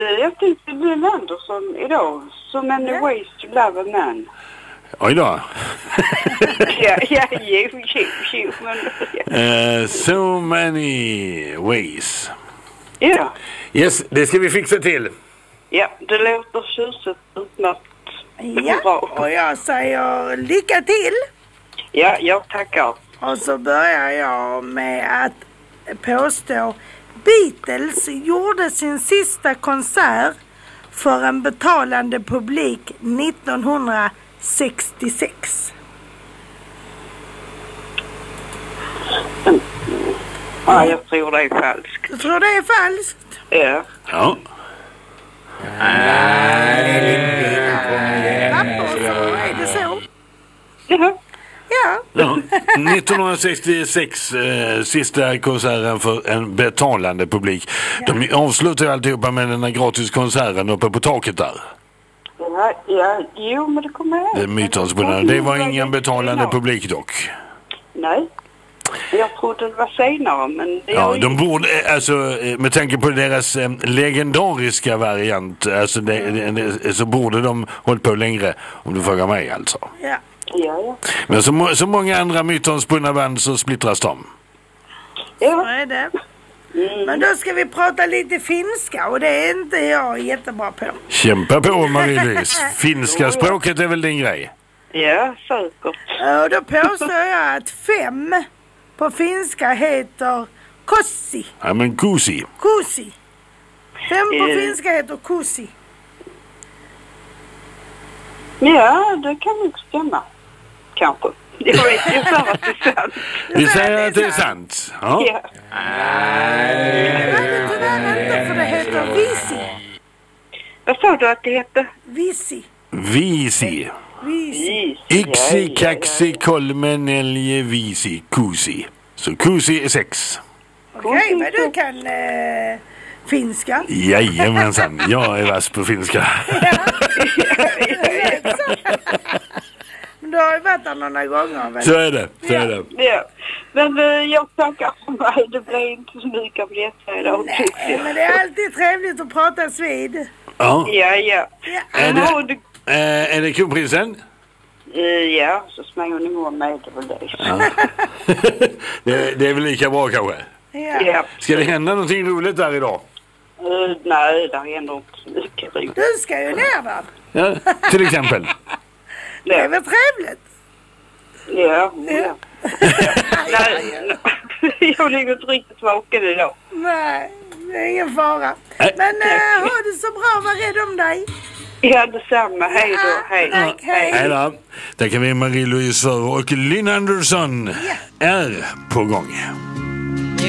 Jag tänkte Bill Andersson idag. So many ways to love a man. Oj då. Jo. Men, so many ways. Ja. Yes, det ska vi fixa till. Ja, det låter tjusigt utmärkt. Ja, och jag säger lycka till. Ja, jag tackar. Och så börjar jag med att påstå Beatles gjorde sin sista konsert för en betalande publik 1966. Ja, jag tror det är falskt. Du tror det är falskt? Ja. Ja. Är det så? Ja. Ja. 1966 sista konserten för en betalande publik. De avslutar ju alltihopa med den här gratiskonserten uppe på taket där. Jo, men det kommer jag ihåg. Det är mytomspunnet. Det var ingen betalande publik dock. Nej. Jag trodde det var senare, men det Ja, de borde, alltså med tanke på deras legendariska variant, alltså så borde de hållit på längre, om du frågar mig alltså. Ja. Ja. Men så många andra mytomspunna band så splittras de. Så är det. Men då ska vi prata lite finska och det är inte jag jättebra på. Kämpa på, Marie-Louise. Finska språket är väl din grej? Ja, säkert. Och då påstår jag att 5 på finska heter kossi. Ja, men kusi. Kusi. 5 på finska heter kusi. Ja, det kan nog stämma. Kanske. Jag vet ju så att det är sant. Vi säger att det är sant. Ja. Ja. Nej, tyvärr inte, för det heter visi. Vad sa du att det hette? Visi. Visi. Visi. Yksi, kaksi, kolme, nelje, visi, kusi. Så kusi är 6. Okej, men du kan finska. Jajamensan, jag är vass på finska. Men du har ju varit där några gånger väl? Så är det, så är det. Ja. Men jag tackar för mig. Det blev inte så mycket av detta idag. Nej, men det är alltid trevligt att pratas vid. Ja. Ja. Är det kronprinsen? Ja, så småningom med det väl det. Ja. Det är väl lika bra kanske? Ja. Ska det hända någonting roligt där idag? Nej, det händer inte så mycket roligt. Du ska ju ner där. Ja, till exempel. Det är väl trevligt? Ja. Nej, jag ligger inte riktigt vaken idag. Nej, det är ingen fara. Men ha det så bra, var rädd om dig. Ja, detsamma. Hej då. Hej. Tack, hej. Hej då. Där kan vi Marie-Louise och Lynn Andersson är på gång.